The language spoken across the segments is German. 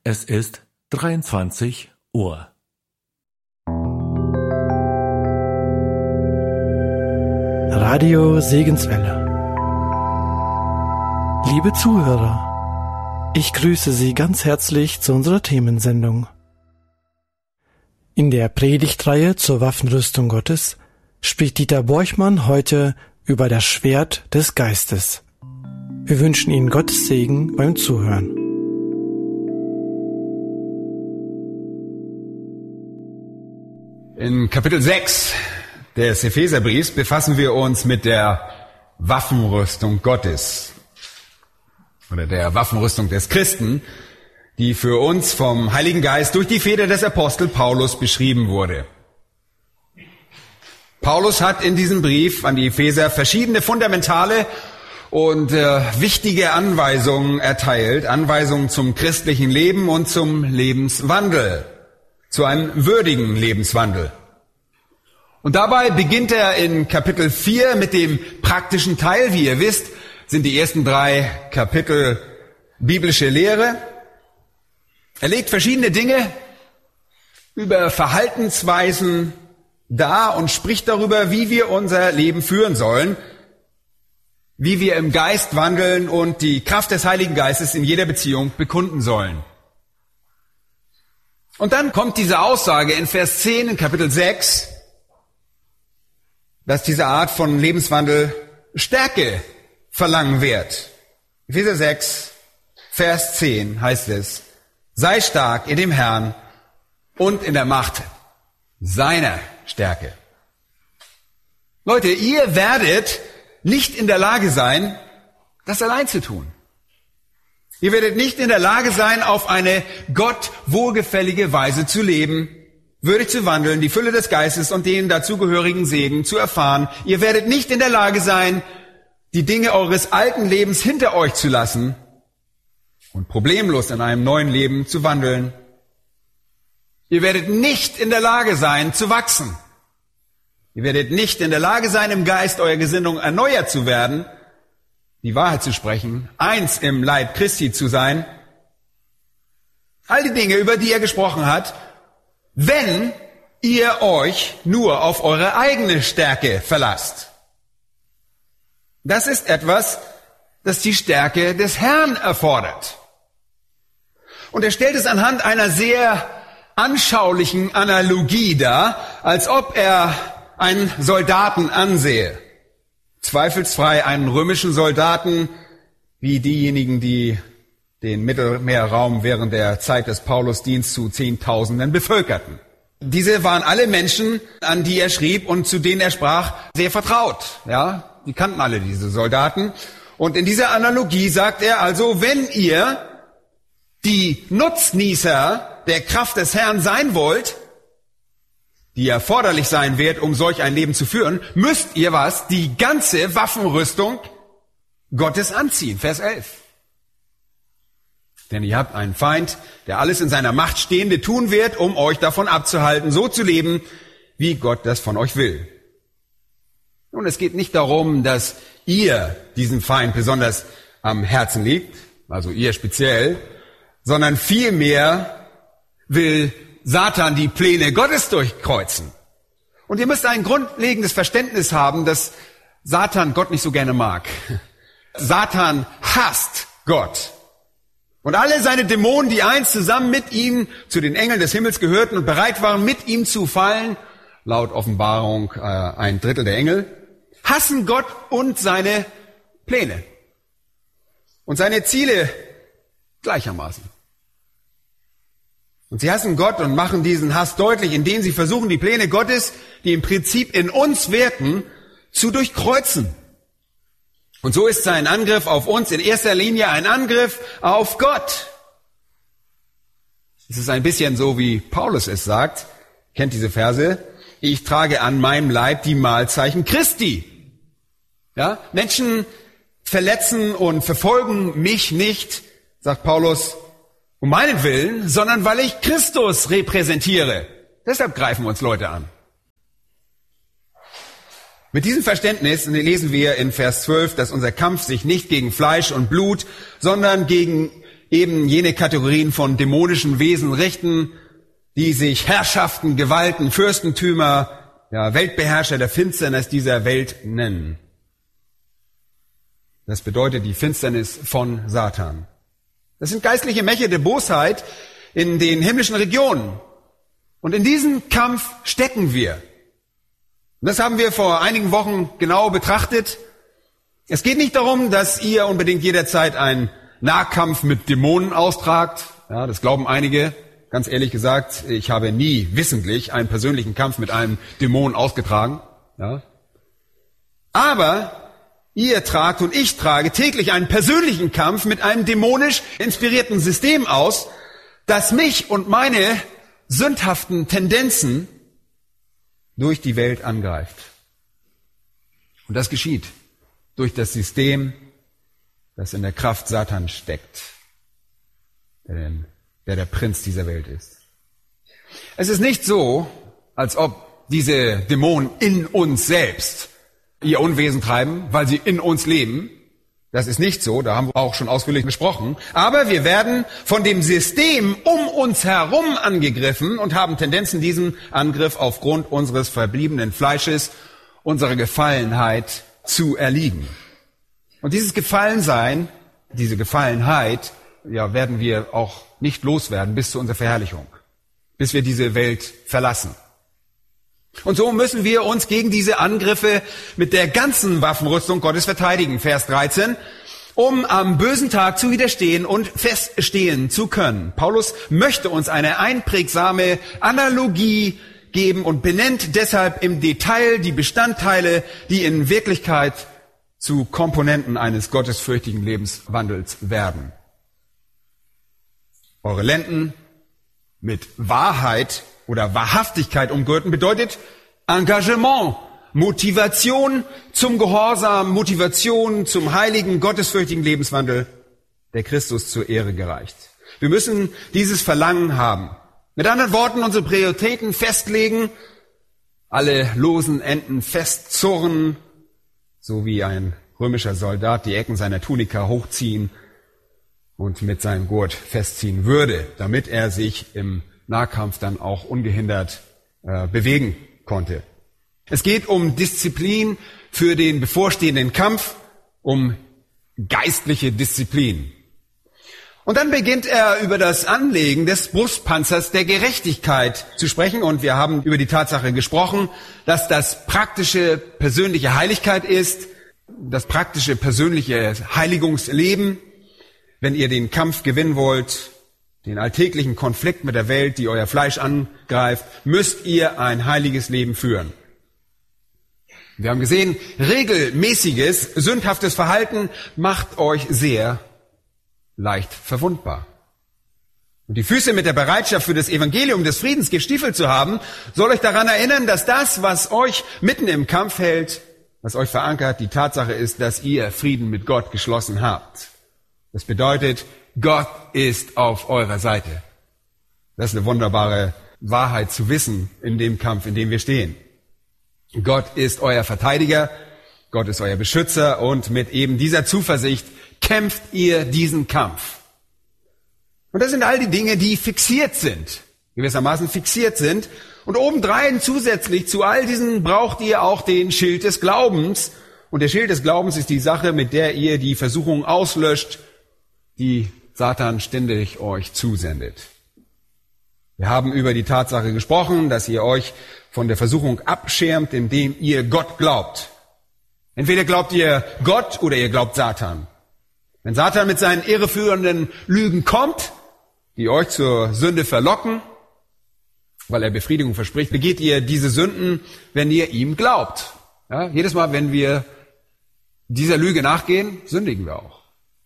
Es ist 23 Uhr. Radio Segenswelle. Liebe Zuhörer, ich grüße Sie ganz herzlich zu unserer Themensendung. In der Predigtreihe zur Waffenrüstung Gottes spricht Dieter Borchmann heute über das Schwert des Geistes. Wir wünschen Ihnen Gottes Segen beim Zuhören. In Kapitel 6 des Epheserbriefs befassen wir uns mit der Waffenrüstung Gottes oder der Waffenrüstung des Christen, die für uns vom Heiligen Geist durch die Feder des Apostel Paulus beschrieben wurde. Paulus hat in diesem Brief an die Epheser verschiedene fundamentale und wichtige Anweisungen erteilt, Anweisungen zum christlichen Leben und zum Lebenswandel, zu einem würdigen Lebenswandel. Und dabei beginnt er in Kapitel 4 mit dem praktischen Teil. Wie ihr wisst, sind die ersten 3 Kapitel biblische Lehre. Er legt verschiedene Dinge über Verhaltensweisen dar und spricht darüber, wie wir unser Leben führen sollen, wie wir im Geist wandeln und die Kraft des Heiligen Geistes in jeder Beziehung bekunden sollen. Und dann kommt diese Aussage in Vers 10 in Kapitel 6, dass diese Art von Lebenswandel Stärke verlangen wird. Epheser 6, Vers 10 heißt es: Sei stark in dem Herrn und in der Macht seiner Stärke. Leute, ihr werdet nicht in der Lage sein, das allein zu tun. Ihr werdet nicht in der Lage sein, auf eine Gott wohlgefällige Weise zu leben, würdig zu wandeln, die Fülle des Geistes und den dazugehörigen Segen zu erfahren. Ihr werdet nicht in der Lage sein, die Dinge eures alten Lebens hinter euch zu lassen und problemlos in einem neuen Leben zu wandeln. Ihr werdet nicht in der Lage sein, zu wachsen. Ihr werdet nicht in der Lage sein, im Geist eurer Gesinnung erneuert zu werden, die Wahrheit zu sprechen, eins im Leib Christi zu sein. All die Dinge, über die er gesprochen hat, wenn ihr euch nur auf eure eigene Stärke verlasst. Das ist etwas, das die Stärke des Herrn erfordert. Und er stellt es anhand einer sehr anschaulichen Analogie dar, als ob er einen Soldaten ansehe. Zweifelsfrei einen römischen Soldaten, wie diejenigen, die den Mittelmeerraum während der Zeit des Paulusdienstes zu Zehntausenden bevölkerten. Diese waren alle Menschen, an die er schrieb und zu denen er sprach, sehr vertraut. Ja, die kannten alle diese Soldaten. Und in dieser Analogie sagt er also, wenn ihr die Nutznießer der Kraft des Herrn sein wollt, die erforderlich sein wird, um solch ein Leben zu führen, müsst ihr was? Die ganze Waffenrüstung Gottes anziehen. Vers 11. Denn ihr habt einen Feind, der alles in seiner Macht Stehende tun wird, um euch davon abzuhalten, so zu leben, wie Gott das von euch will. Nun, es geht nicht darum, dass ihr diesem Feind besonders am Herzen liegt, also ihr speziell, sondern vielmehr will Satan die Pläne Gottes durchkreuzen. Und ihr müsst ein grundlegendes Verständnis haben, dass Satan Gott nicht so gerne mag. Satan hasst Gott. Und alle seine Dämonen, die einst zusammen mit ihm zu den Engeln des Himmels gehörten und bereit waren, mit ihm zu fallen, laut Offenbarung 1/3 der Engel, hassen Gott und seine Pläne und seine Ziele gleichermaßen. Und sie hassen Gott und machen diesen Hass deutlich, indem sie versuchen, die Pläne Gottes, die im Prinzip in uns wirken, zu durchkreuzen. Und so ist sein Angriff auf uns in erster Linie ein Angriff auf Gott. Es ist ein bisschen so, wie Paulus es sagt, kennt diese Verse: Ich trage an meinem Leib die Malzeichen Christi. Ja, Menschen verletzen und verfolgen mich nicht, sagt Paulus, um meinen Willen, sondern weil ich Christus repräsentiere. Deshalb greifen uns Leute an. Mit diesem Verständnis lesen wir in Vers 12, dass unser Kampf sich nicht gegen Fleisch und Blut, sondern gegen eben jene Kategorien von dämonischen Wesen richten, die sich Herrschaften, Gewalten, Fürstentümer, Weltbeherrscher der Finsternis dieser Welt nennen. Das bedeutet die Finsternis von Satan. Das sind geistliche Mächte der Bosheit in den himmlischen Regionen. Und in diesem Kampf stecken wir. Und das haben wir vor einigen Wochen genau betrachtet. Es geht nicht darum, dass ihr unbedingt jederzeit einen Nahkampf mit Dämonen austragt. Ja, das glauben einige. Ganz ehrlich gesagt, ich habe nie wissentlich einen persönlichen Kampf mit einem Dämon ausgetragen. Ja. Aber ihr tragt und ich trage täglich einen persönlichen Kampf mit einem dämonisch inspirierten System aus, das mich und meine sündhaften Tendenzen durch die Welt angreift. Und das geschieht durch das System, das in der Kraft Satans steckt, der Prinz dieser Welt ist. Es ist nicht so, als ob diese Dämonen in uns selbst ihr Unwesen treiben, weil sie in uns leben. Das ist nicht so, da haben wir auch schon ausführlich gesprochen. Aber wir werden von dem System um uns herum angegriffen und haben Tendenzen, diesem Angriff aufgrund unseres verbliebenen Fleisches, unserer Gefallenheit zu erliegen. Und dieses Gefallensein, diese Gefallenheit, werden wir auch nicht loswerden bis zu unserer Verherrlichung, bis wir diese Welt verlassen. Und so müssen wir uns gegen diese Angriffe mit der ganzen Waffenrüstung Gottes verteidigen. Vers 13, um am bösen Tag zu widerstehen und feststehen zu können. Paulus möchte uns eine einprägsame Analogie geben und benennt deshalb im Detail die Bestandteile, die in Wirklichkeit zu Komponenten eines gottesfürchtigen Lebenswandels werden. Eure Lenden mit Wahrheit oder Wahrhaftigkeit umgürten bedeutet Engagement, Motivation zum Gehorsam, Motivation zum heiligen, gottesfürchtigen Lebenswandel, der Christus zur Ehre gereicht. Wir müssen dieses Verlangen haben. Mit anderen Worten, unsere Prioritäten festlegen, alle losen Enden festzurren, so wie ein römischer Soldat die Ecken seiner Tunika hochziehen und mit seinem Gurt festziehen würde, damit er sich im Nahkampf dann auch ungehindert bewegen konnte. Es geht um Disziplin für den bevorstehenden Kampf, um geistliche Disziplin. Und dann beginnt er über das Anlegen des Brustpanzers der Gerechtigkeit zu sprechen. Und wir haben über die Tatsache gesprochen, dass das praktische persönliche Heiligkeit ist, das praktische persönliche Heiligungsleben. Wenn ihr den Kampf gewinnen wollt, den alltäglichen Konflikt mit der Welt, die euer Fleisch angreift, müsst ihr ein heiliges Leben führen. Wir haben gesehen, regelmäßiges, sündhaftes Verhalten macht euch sehr leicht verwundbar. Und die Füße mit der Bereitschaft für das Evangelium des Friedens gestiefelt zu haben, soll euch daran erinnern, dass das, was euch mitten im Kampf hält, was euch verankert, die Tatsache ist, dass ihr Frieden mit Gott geschlossen habt. Das bedeutet, Gott ist auf eurer Seite. Das ist eine wunderbare Wahrheit zu wissen in dem Kampf, in dem wir stehen. Gott ist euer Verteidiger, Gott ist euer Beschützer und mit eben dieser Zuversicht kämpft ihr diesen Kampf. Und das sind all die Dinge, die fixiert sind, gewissermaßen fixiert sind. Und obendrein zusätzlich zu all diesen braucht ihr auch den Schild des Glaubens. Und der Schild des Glaubens ist die Sache, mit der ihr die Versuchung auslöscht, die Satan ständig euch zusendet. Wir haben über die Tatsache gesprochen, dass ihr euch von der Versuchung abschirmt, indem ihr Gott glaubt. Entweder glaubt ihr Gott oder ihr glaubt Satan. Wenn Satan mit seinen irreführenden Lügen kommt, die euch zur Sünde verlocken, weil er Befriedigung verspricht, begeht ihr diese Sünden, wenn ihr ihm glaubt. Ja, jedes Mal, wenn wir dieser Lüge nachgehen, sündigen wir auch.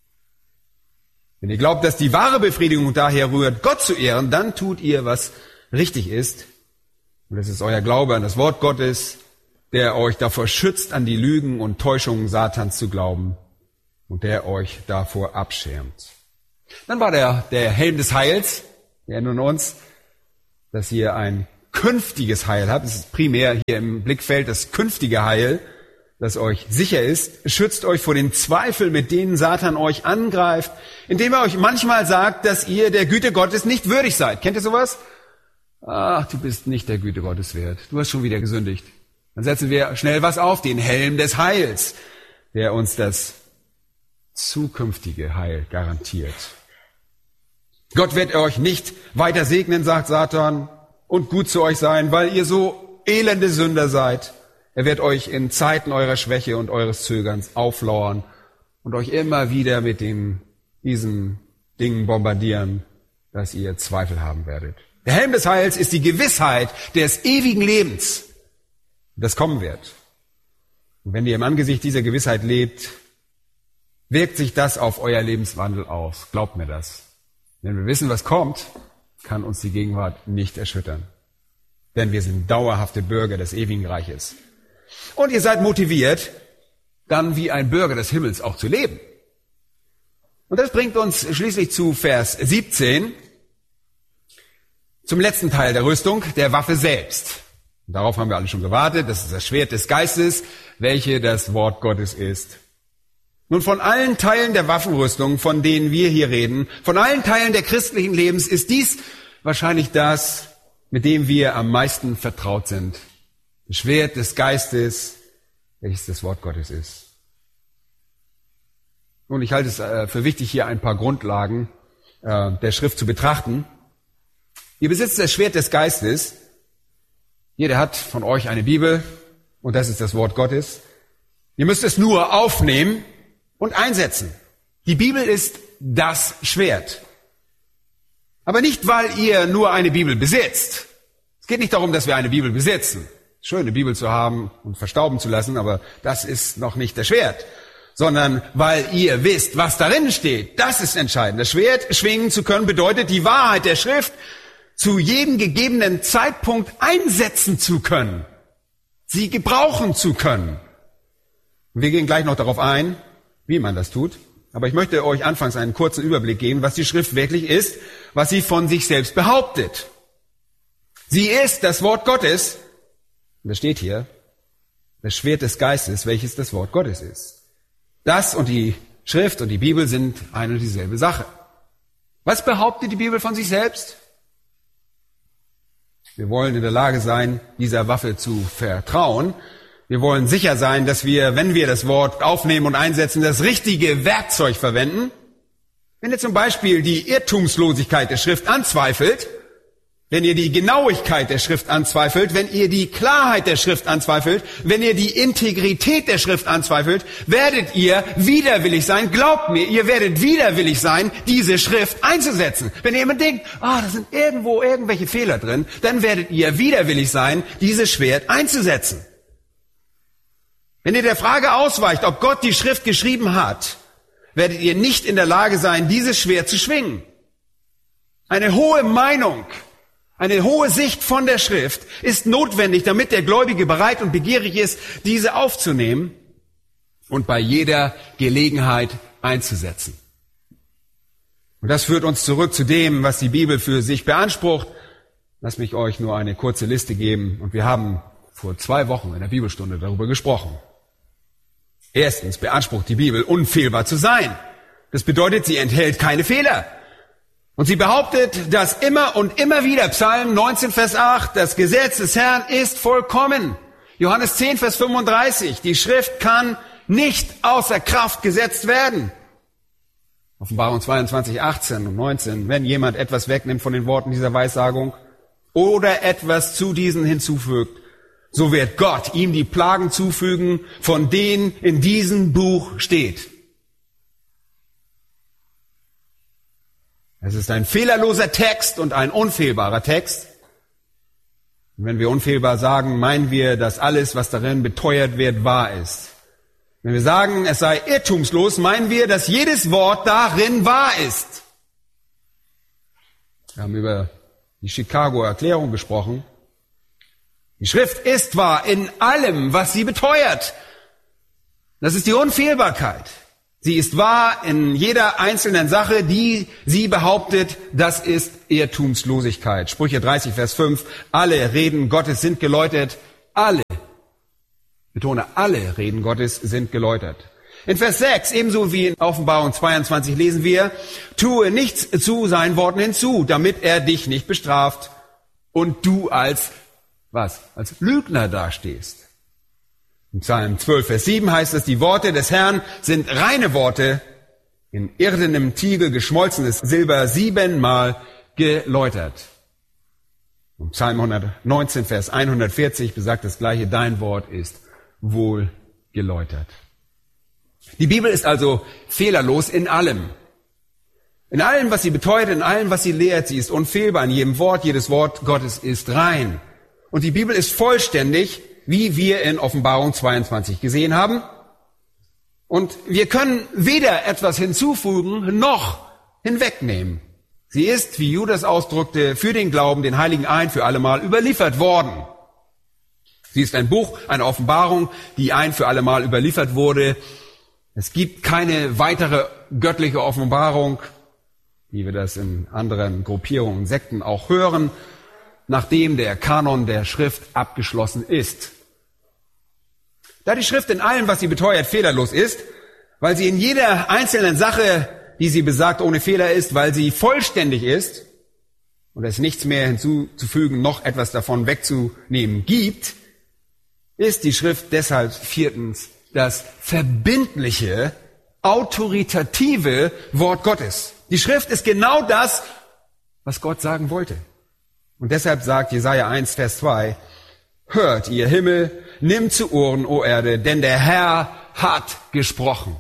Wenn ihr glaubt, dass die wahre Befriedigung daher rührt, Gott zu ehren, dann tut ihr, was richtig ist. Und es ist euer Glaube an das Wort Gottes, der euch davor schützt, an die Lügen und Täuschungen Satans zu glauben und der euch davor abschirmt. Dann war der Helm des Heils. Wir erinnern uns, dass ihr ein künftiges Heil habt. Es ist primär hier im Blickfeld das künftige Heil, das euch sicher ist. Schützt euch vor den Zweifeln, mit denen Satan euch angreift, indem er euch manchmal sagt, dass ihr der Güte Gottes nicht würdig seid. Kennt ihr sowas? Ach, du bist nicht der Güte Gottes wert. Du hast schon wieder gesündigt. Dann setzen wir schnell was auf, den Helm des Heils, der uns das zukünftige Heil garantiert. Gott wird euch nicht weiter segnen, sagt Satan, und gut zu euch sein, weil ihr so elende Sünder seid. Er wird euch in Zeiten eurer Schwäche und eures Zögerns auflauern und euch immer wieder mit diesen Dingen bombardieren, dass ihr Zweifel haben werdet. Der Helm des Heils ist die Gewissheit des ewigen Lebens, das kommen wird. Und wenn ihr im Angesicht dieser Gewissheit lebt, wirkt sich das auf euer Lebenswandel aus. Glaubt mir das. Wenn wir wissen, was kommt, kann uns die Gegenwart nicht erschüttern. Denn wir sind dauerhafte Bürger des ewigen Reiches. Und ihr seid motiviert, dann wie ein Bürger des Himmels auch zu leben. Und das bringt uns schließlich zu Vers 17, zum letzten Teil der Rüstung, der Waffe selbst. Und darauf haben wir alle schon gewartet. Das ist das Schwert des Geistes, welche das Wort Gottes ist. Nun, von allen Teilen der Waffenrüstung, von denen wir hier reden, von allen Teilen der christlichen Lebens, ist dies wahrscheinlich das, mit dem wir am meisten vertraut sind. Das Schwert des Geistes, welches das Wort Gottes ist. Nun, ich halte es für wichtig, hier ein paar Grundlagen der Schrift zu betrachten. Ihr besitzt das Schwert des Geistes. Jeder hat von euch eine Bibel und das ist das Wort Gottes. Ihr müsst es nur aufnehmen und einsetzen. Die Bibel ist das Schwert. Aber nicht, weil ihr nur eine Bibel besitzt. Es geht nicht darum, dass wir eine Bibel besitzen. Schön, eine Bibel zu haben und verstauben zu lassen, aber das ist noch nicht das Schwert. Sondern weil ihr wisst, was darin steht. Das ist entscheidend. Das Schwert schwingen zu können bedeutet, die Wahrheit der Schrift zu jedem gegebenen Zeitpunkt einsetzen zu können. Sie gebrauchen zu können. Wir gehen gleich noch darauf ein, wie man das tut. Aber ich möchte euch anfangs einen kurzen Überblick geben, was die Schrift wirklich ist, was sie von sich selbst behauptet. Sie ist das Wort Gottes, und das steht hier, das Schwert des Geistes, welches das Wort Gottes ist. Das und die Schrift und die Bibel sind eine und dieselbe Sache. Was behauptet die Bibel von sich selbst? Wir wollen in der Lage sein, dieser Waffe zu vertrauen. Wir wollen sicher sein, dass wir, wenn wir das Wort aufnehmen und einsetzen, das richtige Werkzeug verwenden. Wenn ihr zum Beispiel die Irrtumslosigkeit der Schrift anzweifelt, wenn ihr die Genauigkeit der Schrift anzweifelt, wenn ihr die Klarheit der Schrift anzweifelt, wenn ihr die Integrität der Schrift anzweifelt, werdet ihr widerwillig sein. Glaubt mir, ihr werdet widerwillig sein, diese Schrift einzusetzen. Wenn ihr immer denkt, da sind irgendwo irgendwelche Fehler drin, dann werdet ihr widerwillig sein, dieses Schwert einzusetzen. Wenn ihr der Frage ausweicht, ob Gott die Schrift geschrieben hat, werdet ihr nicht in der Lage sein, dieses Schwert zu schwingen. Eine hohe Meinung, eine hohe Sicht von der Schrift ist notwendig, damit der Gläubige bereit und begierig ist, diese aufzunehmen und bei jeder Gelegenheit einzusetzen. Und das führt uns zurück zu dem, was die Bibel für sich beansprucht. Lasst mich euch nur eine kurze Liste geben. Und wir haben vor 2 Wochen in der Bibelstunde darüber gesprochen. Erstens beansprucht die Bibel, unfehlbar zu sein. Das bedeutet, sie enthält keine Fehler. Und sie behauptet das immer und immer wieder. Psalm 19, Vers 8, das Gesetz des Herrn ist vollkommen. Johannes 10, Vers 35, die Schrift kann nicht außer Kraft gesetzt werden. Offenbarung 22, 18 und 19, wenn jemand etwas wegnimmt von den Worten dieser Weissagung oder etwas zu diesen hinzufügt, so wird Gott ihm die Plagen zufügen, von denen in diesem Buch steht. Es ist ein fehlerloser Text und ein unfehlbarer Text. Und wenn wir unfehlbar sagen, meinen wir, dass alles, was darin beteuert wird, wahr ist. Wenn wir sagen, es sei irrtumslos, meinen wir, dass jedes Wort darin wahr ist. Wir haben über die Chicago-Erklärung gesprochen. Die Schrift ist wahr in allem, was sie beteuert. Das ist die Unfehlbarkeit. Sie ist wahr in jeder einzelnen Sache, die sie behauptet, das ist Irrtumslosigkeit. Sprüche 30, Vers 5, alle Reden Gottes sind geläutert, alle betone, alle Reden Gottes sind geläutert. In Vers 6, ebenso wie in Offenbarung 22, lesen wir, tue nichts zu seinen Worten hinzu, damit er dich nicht bestraft und du als Lügner dastehst. In Psalm 12, Vers 7 heißt es, die Worte des Herrn sind reine Worte, in irdenem Tiegel geschmolzenes Silber 7-mal geläutert. Und Psalm 119, Vers 140 besagt das Gleiche, dein Wort ist wohl geläutert. Die Bibel ist also fehlerlos in allem. In allem, was sie beteuert, in allem, was sie lehrt. Sie ist unfehlbar in jedem Wort. Jedes Wort Gottes ist rein. Und die Bibel ist vollständig, wie wir in Offenbarung 22 gesehen haben. Und wir können weder etwas hinzufügen, noch hinwegnehmen. Sie ist, wie Judas ausdrückte, für den Glauben, den Heiligen ein für allemal überliefert worden. Sie ist ein Buch, eine Offenbarung, die ein für allemal überliefert wurde. Es gibt keine weitere göttliche Offenbarung, wie wir das in anderen Gruppierungen, Sekten auch hören, nachdem der Kanon der Schrift abgeschlossen ist. Da die Schrift in allem, was sie beteuert, fehlerlos ist, weil sie in jeder einzelnen Sache, die sie besagt, ohne Fehler ist, weil sie vollständig ist und es nichts mehr hinzuzufügen, noch etwas davon wegzunehmen gibt, ist die Schrift deshalb viertens das verbindliche, autoritative Wort Gottes. Die Schrift ist genau das, was Gott sagen wollte. Und deshalb sagt Jesaja 1, Vers 2, hört, ihr Himmel, nimmt zu Ohren, o Erde, denn der Herr hat gesprochen.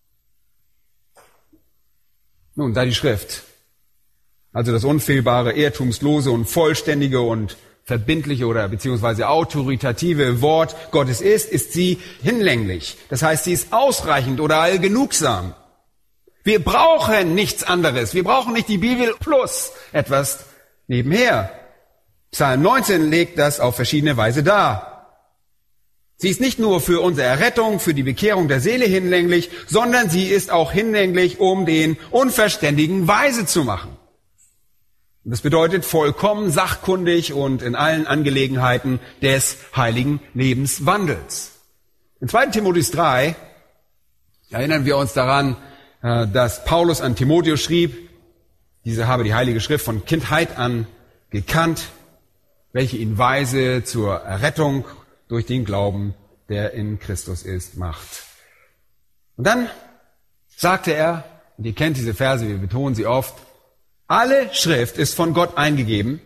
Nun, da die Schrift, also das unfehlbare, irrtumslose und vollständige und verbindliche oder beziehungsweise autoritative Wort Gottes ist sie hinlänglich. Das heißt, sie ist ausreichend oder allgenugsam. Wir brauchen nichts anderes. Wir brauchen nicht die Bibel plus etwas nebenher. Psalm 19 legt das auf verschiedene Weise dar. Sie ist nicht nur für unsere Errettung, für die Bekehrung der Seele hinlänglich, sondern sie ist auch hinlänglich, um den Unverständigen weise zu machen. Das bedeutet vollkommen sachkundig und in allen Angelegenheiten des heiligen Lebenswandels. In 2. Timotheus 3 erinnern wir uns daran, dass Paulus an Timotheus schrieb, dieser habe die Heilige Schrift von Kindheit an gekannt, welche ihn weise zur Errettung durch den Glauben, der in Christus ist, macht. Und dann sagte er, und ihr kennt diese Verse, wir betonen sie oft, alle Schrift ist von Gott eingegeben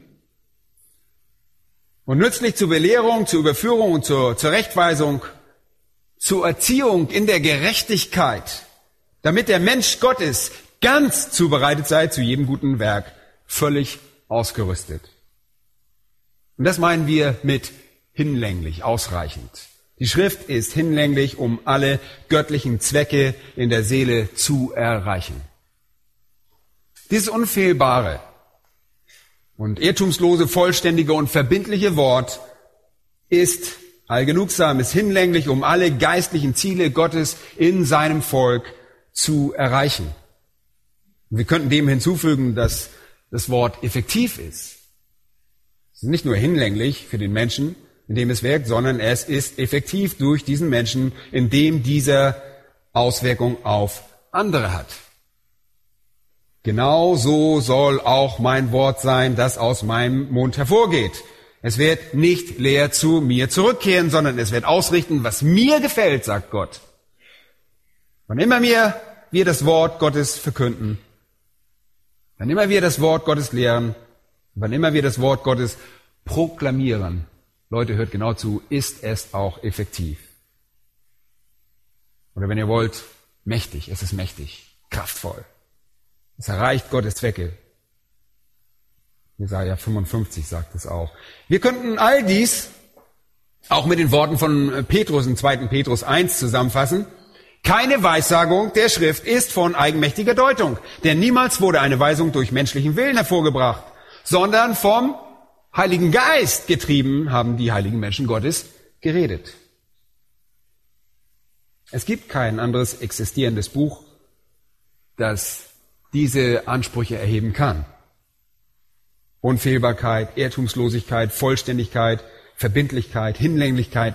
und nützlich zur Belehrung, zur Überführung und zur Rechtweisung, zur Erziehung in der Gerechtigkeit, damit der Mensch Gottes ganz zubereitet sei zu jedem guten Werk, völlig ausgerüstet. Und das meinen wir mit hinlänglich, ausreichend. Die Schrift ist hinlänglich, um alle göttlichen Zwecke in der Seele zu erreichen. Dieses unfehlbare und irrtumslose, vollständige und verbindliche Wort ist allgenugsam, ist hinlänglich, um alle geistlichen Ziele Gottes in seinem Volk zu erreichen. Und wir könnten dem hinzufügen, dass das Wort effektiv ist. Es ist nicht nur hinlänglich für den Menschen, in dem es wirkt, sondern es ist effektiv durch diesen Menschen, in dem dieser Auswirkung auf andere hat. Genau so soll auch mein Wort sein, das aus meinem Mund hervorgeht. Es wird nicht leer zu mir zurückkehren, sondern es wird ausrichten, was mir gefällt, sagt Gott. Wann immer wir das Wort Gottes verkünden, wann immer wir das Wort Gottes lehren, wann immer wir das Wort Gottes proklamieren, Leute, hört genau zu, ist es auch effektiv. Oder wenn ihr wollt, mächtig, es ist mächtig, kraftvoll. Es erreicht Gottes Zwecke. Jesaja 55 sagt es auch. Wir könnten all dies auch mit den Worten von Petrus in 2. Petrus 1 zusammenfassen. Keine Weissagung der Schrift ist von eigenmächtiger Deutung, denn niemals wurde eine Weisung durch menschlichen Willen hervorgebracht, sondern vom Heiligen Geist getrieben haben die heiligen Menschen Gottes geredet. Es gibt kein anderes existierendes Buch, das diese Ansprüche erheben kann. Unfehlbarkeit, Irrtumslosigkeit, Vollständigkeit, Verbindlichkeit, Hinlänglichkeit,